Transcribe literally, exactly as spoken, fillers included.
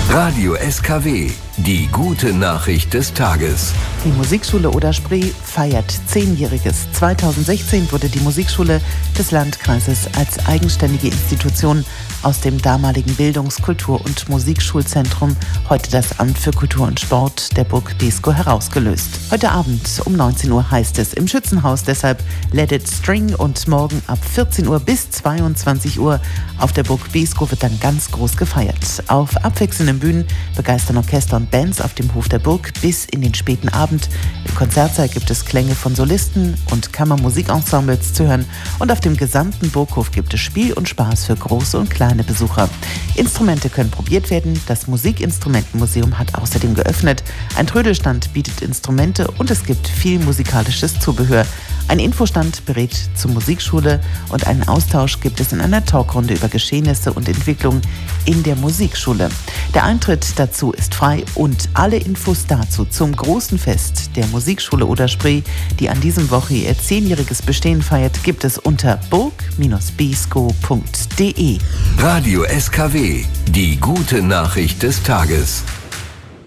Radio S K W, die gute Nachricht des Tages. Die Musikschule Oder-Spree feiert Zehnjähriges. zweitausendsechzehn wurde die Musikschule des Landkreises als eigenständige Institution aus dem damaligen Bildungs-, Kultur- und Musikschulzentrum, heute das Amt für Kultur und Sport der Burg Beeskow, herausgelöst. Heute Abend um neunzehn Uhr heißt es im Schützenhaus deshalb Let It String und morgen ab vierzehn Uhr bis zweiundzwanzig Uhr auf der Burg Beeskow wird dann ganz groß gefeiert. Auf abwechselnden Bühnen begeistern Orchester und Bands auf dem Hof der Burg bis in den späten Abend. Im Konzertsaal gibt es Klänge von Solisten und Kammermusikensembles zu hören und auf dem gesamten Burghof gibt es Spiel und Spaß für große und kleine Besucher. Instrumente können probiert werden. Das Musikinstrumentenmuseum hat außerdem geöffnet. Ein Trödelstand bietet Instrumente und es gibt viel musikalisches Zubehör. Ein Infostand berät zur Musikschule und einen Austausch gibt es in einer Talkrunde über Geschehnisse und Entwicklung in der Musikschule. Der Eintritt dazu ist frei und alle Infos dazu zum großen Fest der Musikschule Oder-Spree, die an diesem Woche ihr zehnjähriges Bestehen feiert, gibt es unter burg Bindestrich beeskow punkt de. Radio S K W, die gute Nachricht des Tages.